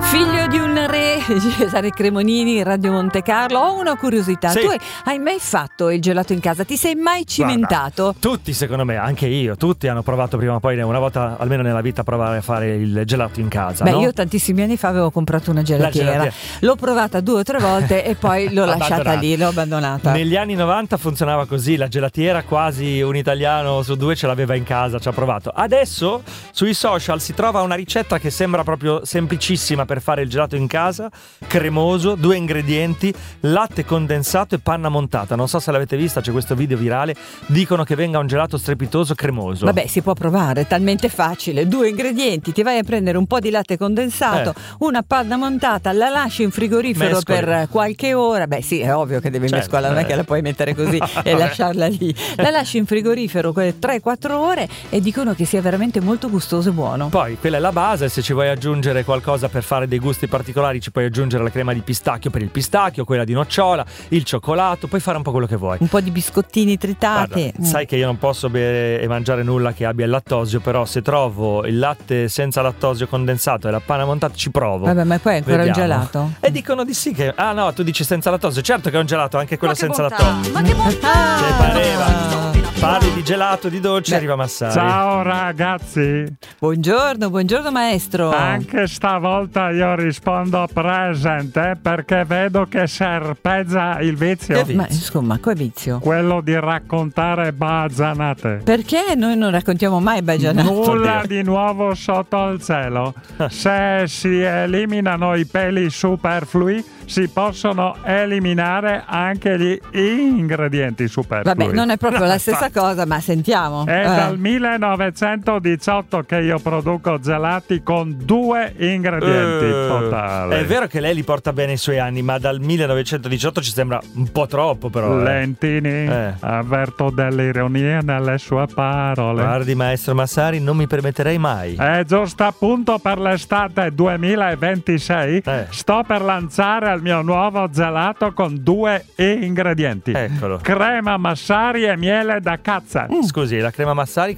Figlio di un re, Cesare Cremonini, Radio Monte Carlo. Ho una curiosità, Sì. tu hai mai fatto il gelato in casa? Ti sei mai cimentato? Guarda, tutti, secondo me, anche io, tutti hanno provato prima o poi, una volta almeno nella vita, a provare a fare il gelato in casa. Beh, no? io tantissimi anni fa avevo comprato una gelatiera. L'ho provata 2 o 3 volte e poi l'ho lasciata lì, l'ho abbandonata. Negli anni 90 funzionava così, la gelatiera quasi un italiano su 2 ce l'aveva in casa, ci ha provato. Adesso sui social si trova una ricetta che sembra proprio semplicissima per fare il gelato in casa, cremoso, 2 ingredienti, latte condensato e panna montata. Non so se l'avete vista, c'è questo video virale, dicono che venga un gelato strepitoso cremoso. Vabbè, si può provare, è talmente facile. 2 ingredienti, ti vai a prendere un po' di latte condensato, una panna montata, la lasci in frigorifero per qualche ora. Beh sì, è ovvio che devi mescolare, non è che la puoi mettere così e lasciarla lì. La lasci in frigorifero 3-4 ore e dicono che sia veramente molto gustoso e buono. Poi quella è la base, se ci vuoi aggiungere qualcosa per fare dei gusti particolari ci puoi aggiungere la crema di pistacchio per il pistacchio, quella di nocciola, il cioccolato, puoi fare un po' quello che vuoi. Un po' di biscottini tritati. Guarda, sai che io non posso bere e mangiare nulla che abbia il lattosio, però se trovo il latte senza lattosio condensato e la panna montata ci provo. Vabbè, ma poi è ancora un gelato? E dicono di sì che... Ah no, tu dici senza lattosio, certo che è un gelato anche quello senza lattosio. Ma che bontà! Che pareva. Parli di gelato, di dolce, arriva Massari. Ciao ragazzi. Buongiorno maestro. Anche stavolta io rispondo present perché vedo che serpeggia il vizio. Che vizio? Ma insomma, che vizio? Quello di raccontare bagianate. Perché noi non raccontiamo mai bagianate? Nulla di nuovo sotto il cielo. Se si eliminano i peli superflui, si possono eliminare anche gli ingredienti superflui. Vabbè, non è proprio la stessa cosa, ma sentiamo. È dal 1918 che io produco gelati con 2 ingredienti totali. È vero che lei li porta bene i suoi anni, ma dal 1918 ci sembra un po' troppo, però. Lentini, avverto dell'ironia nelle sue parole. Guardi, maestro Massari, non mi permetterei mai. Giusto appunto per l'estate 2026 sto per lanciare il mio nuovo gelato con 2 ingredienti. Eccolo. Crema Massari e miele da cazza. Scusi, la crema Massari